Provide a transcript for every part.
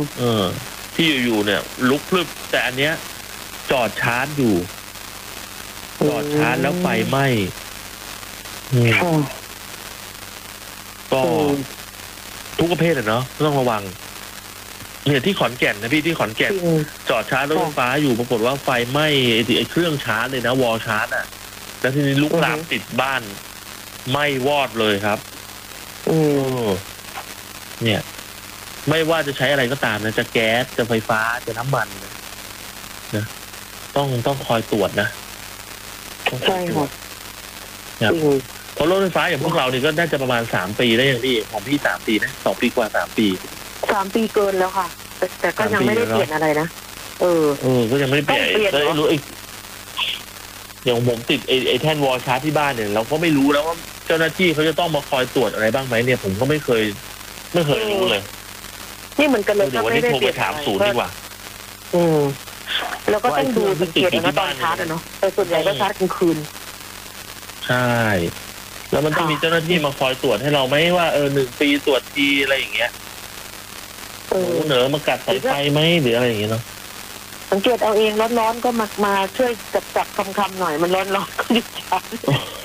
ที่อยู่เนี่ยลุกพลึบแต่อันเนี้ยจอดชาร์จอยู่จอดชาร์จแล้วไฟไหม้ก็ทุกประเภทเนาะต้องระวังเนี่ยที่ขอนแก่นนะพี่ที่ขอนแก่นจอดชาร์จรถไฟฟ้าอยู่ปรากฏว่าไฟไหม้ไอ้เครื่องชาร์จเลยนะวอลชาร์จแล้วทีนี้ลุกลามติดบ้านไหม้วอดเลยครับเนี่ยไม่ว่าจะใช้อะไรก็ตามนะจะแก๊สจะไฟฟ้าจะน้ำมันนะต้องคอยตรวจนะใช่ครับเพราะรถไฟฟ้าอย่างพวกเรานี่ก็น่าจะประมาณ3 ปีได้อย่างพี่ของพี่3 ปีนะ2 ปีกว่า3 ปี 3 ปีเกินแล้วค่ะแต่ก็ยังไม่ได้เปลี่ยนอะไรนะก็ยังไม่ได้เปลี่ยนก็รู้อีกอย่างผมติดไอ้แท่นวอลชาร์จที่บ้านเนี่ยเราก็ไม่รู้แล้วว่าเจ้าหน้าที่เขาจะต้องมาคอยตรวจอะไรบ้างไหมเนี่ยผมก็ไม่เคยรู้เลยนี่เหมือนกันเลยเดี๋ยววันนี้โทรไปถามศูนย์ดีกว่าแล้วก็ต้องดูสังเกตนะตอนชาร์จเนาะแต่ส่วนใหญ่ก็ชาร์จกลางคืนใช่แล้วมันต้องมีเจ้าหน้าที่มาคอยตรวจให้เราไหมว่า1 ปีตรวจทีอะไรอย่างเงี้ยเหนือมากัดสายไฟไหมหรืออะไรอย่างเงี้ยเนาะสังเกตเอาเองร้อนๆก็มาช่วยจับคำหน่อยมันร้อนก็หยุดชาร์จ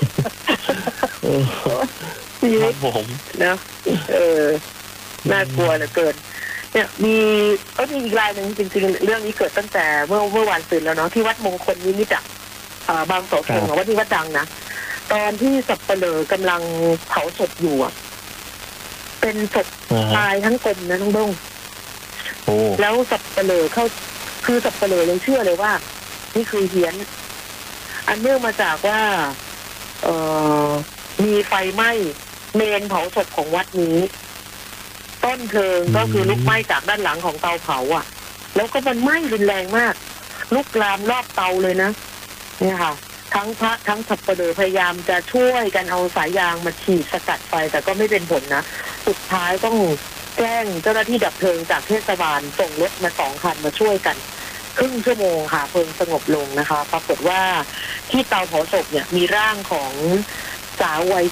ครับผมนะน่ากลัวเหลือเกินเนี่ยมีอีกรายหนึ่งจริงๆเรื่องนี้เกิดตั้งแต่เมื่อวันศุกร์แล้วเนาะที่วัดมงคลนิมิตรบางเสาธงวัดที่วัดดังนะตอนที่สับเปลือกำลังเผาศพอยู่เป็นศพตายทั้งกลมนะน้องบ้งแล้วสับเปลือกคือสับเปลือกเลยเชื่อเลยว่านี่คือเฮี้ยนอันเนื่องมาจากว่ามีไฟไหม้เมนเผาศพของวัดนี้ต้นเพลิงก็คือลุกไหม้จากด้านหลังของเตาเผาแล้วก็มันไหม้รุนแรงมากลุกลามรอบเตาเลยนะเนี่ยค่ะทั้งพระทั้งสับเปลือพยายามจะช่วยกันเอาสายยางมาฉีดสกัดไฟแต่ก็ไม่เป็นผลนะสุดท้ายต้องแจ้งเจ้าหน้าที่ดับเพลิงจากเทศบาลส่งรถมา2 คันมาช่วยกันครึ่งชั่วโมงค่ะเพลิงสงบลงนะคะปรากฏว่าที่เตาเผาศพเนี่ยมีร่างของสาววัย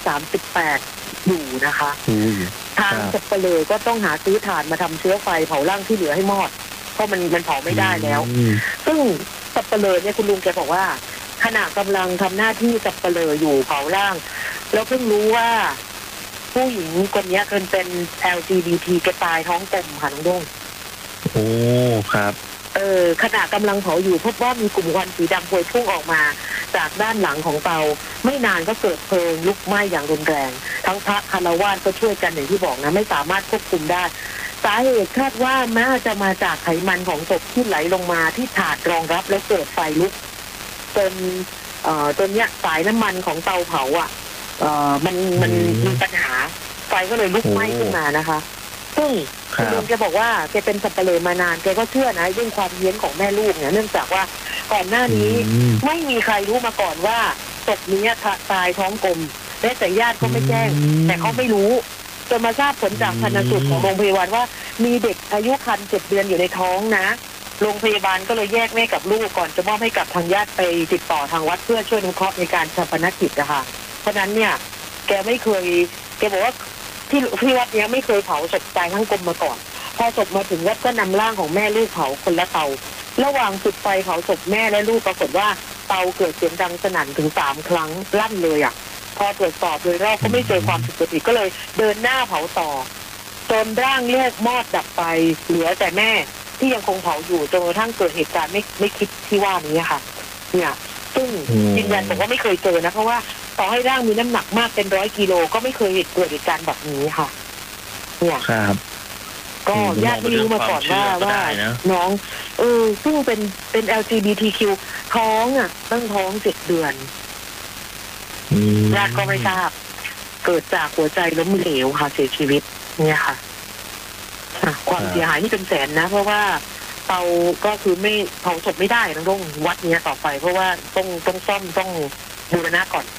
38อยู่นะคะทางสับเปลือก็ต้องหาซื้อถ่านมาทำเชื้อไฟเผาร่างที่เหลือให้มอดเพราะมันเผาไม่ได้แล้วซึ่งสับเปลือเนี่ยคุณลุงแกบอกว่าขณะกำลังทำหน้าที่สับเปลืออยู่เผาร่างแล้วเพิ่งรู้ว่าผู้หญิงคนนี้เคยเป็น LGBT แกตายท้องกลมค่ะน้องด้งโอ้ครับขณะกำลังเผาอยู่พบว่ามีกลุ่มควันสีดำพวยพุ่งออกมาจากด้านหลังของเตาไม่นานก็เกิดเพลิงลุกไหม้อย่างรุนแรงทั้งพระคารวาสก็ช่วยกันอย่างที่บอกนะไม่สามารถควบคุมได้สาเหตุคาดว่าน่าจะมาจากไขมันของศพที่ไหลลงมาที่ถาดรองรับแล้วเกิดไฟลุกจนเนี้ยสายน้ำมันของเตาเผามันมีปัญหาไฟก็เลยลุกไหม้ขึ้นมานะคะซึ่งคุณลุงแกบอกว่าแกเป็นสับเปลือมานานแกก็เชื่อนะเรื่องความเฮี้ยนของแม่ลูกเนี่ยเนื่องจากว่าก่อนหน้านี้ไม่มีใครรู้มาก่อนว่าศพนี้ตายท้องกลมและแต่ญาติก็ไม่แจ้งแต่เขาไม่รู้จนมาทราบผลจากชันสูตรของโรงพยาบาลว่ามีเด็กอายุครรภ์7 เดือนอยู่ในท้องนะโรงพยาบาลก็เลยแยกแม่กับลูกก่อนจะมอบให้กับทางญาติไปติดต่อทางวัดเพื่อช่วยอนุเคราะห์ในการชาปนกิจนะคะเพราะนั้นเนี่ยแกบอกว่าที่วัดนี้ไม่เคยเผาศพตายทั้งกลมมาก่อนพอศพมาถึงวัดก็นำร่างของแม่ลูกเผาคนละเตาระหว่างจุดไฟเผาศพแม่และลูกปรากฏว่าเตาเกิดเสียงดังสนั่นถึง3 ครั้งลั่นเลยพอตรวจสอบโดยรอบก็ไม่เจอความผิดปกติก็เลยเดินหน้าเผาต่อจนร่างลูกมอดดับไปเหลือแต่แม่ที่ยังคงเผาอยู่จนกระทั่งเกิดเหตุการณ์ไม่คิดที่ว่านี้ค่ะเนี่ยซึ่งยืนยันบอกว่าไม่เคยเจอนะเพราะว่าต่อให้ร่างมีน้ำหนักมากเป็น100 กิโลก็ไม่เคยเกิดเหตุการณ์แบบนี้ค่ะเนี่ยครับก็ญาติไม่รู้มาก่อนว่าน้องซึ่งเป็น LGBTQ ท้องตั้งท้อง7 เดือนญาติก็ไม่ทราบเกิดจากหัวใจล้มเหลวค่ะเสียชีวิตเนี่ยค่ะความเสียหายนี่เป็นแสนนะเพราะว่าเตาก็คือไม่เผาศพไม่ได้ต้องวัดเนี้ยต่อไปเพราะว่าต้องซ่อมต้องบูรณะก่อน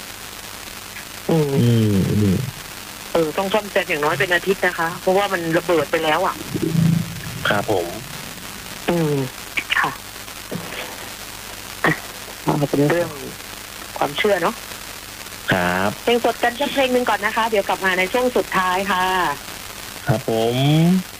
ต้องซ่อมแซมอย่างน้อยเป็นอาทิตย์นะคะเพราะว่ามันระเบิดไปแล้วครับผมค่ะเป็นเรื่องความเชื่อเนาะครับเพลงสดกันสักเพลงหนึ่งก่อนนะคะเดี๋ยวกลับมาในช่วงสุดท้ายค่ะครับผม